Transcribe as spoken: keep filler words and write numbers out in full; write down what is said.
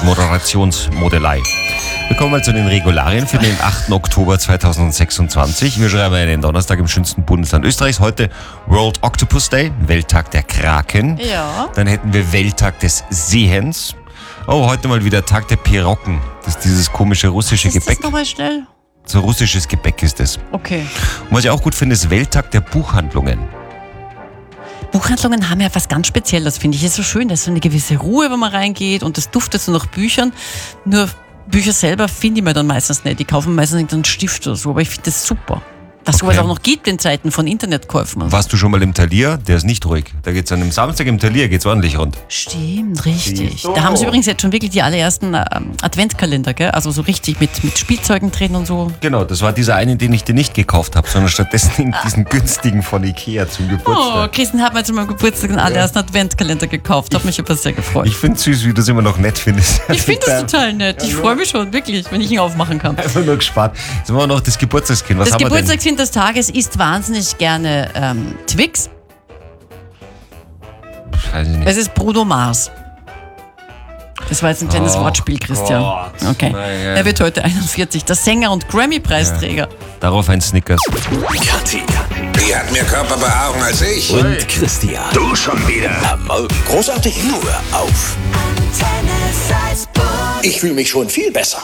Moderationsmodelei. Wir kommen mal zu den Regularien für den achten Oktober zweitausendsechsundzwanzig. Wir schreiben einen Donnerstag im schönsten Bundesland Österreichs. Heute World Octopus Day, Welttag der Kraken. Ja. Dann hätten wir Welttag des Sehens. Oh, heute mal wieder Tag der Pirocken. Das ist dieses komische russische ist Gebäck. das nochmal schnell? So russisches Gebäck ist es. Okay. Und was ich auch gut finde, ist Welttag der Buchhandlungen. Buchhandlungen haben ja was ganz Spezielles, finde ich. Es ist so schön, da ist so eine gewisse Ruhe, wenn man reingeht und das duftet so nach Büchern. Nur Bücher selber finde ich mir dann meistens nicht. Die kaufen meistens einen Stift oder so, aber ich finde das super. Dass sowas Okay. auch noch gibt in Zeiten von Internetkäufen. und so. Warst du schon mal im Thalia? Der ist nicht ruhig. Da geht's an einem Samstag im Thalia geht's ordentlich rund. Stimmt, richtig. Siehst du? Da haben sie übrigens jetzt schon wirklich die allerersten ähm, Adventkalender, gell? Also so richtig mit, mit Spielzeugen drin und so. Genau, das war dieser eine, den ich dir nicht gekauft habe, sondern stattdessen diesen günstigen von Ikea zum Oh, Geburtstag. Christen hat mir zu meinem Geburtstag den allerersten Adventkalender gekauft. Hat mich aber sehr gefreut. Ich finde süß, wie du es immer noch nett findest. Ich finde das total nett. Ich freue mich schon, wirklich, wenn ich ihn aufmachen kann. Einfach nur gespannt. Jetzt haben wir noch das Geburtstagskind. Was Das haben wir denn? Geburtstagskind des Tages isst wahnsinnig gerne ähm, Twix. Weiß ich nicht. Es ist Bruno Mars. Das war jetzt ein kleines Oh Wortspiel, Christian. Gott. Okay. Na ja. Er wird heute einundvierzig. Der Sänger und Grammy-Preisträger. Darauf ein Snickers. Kathi. Die hat mehr Körperbehaarung als ich. Und Christian. Du schon wieder. Am Morgen großartig nur auf. Ich fühle mich schon viel besser.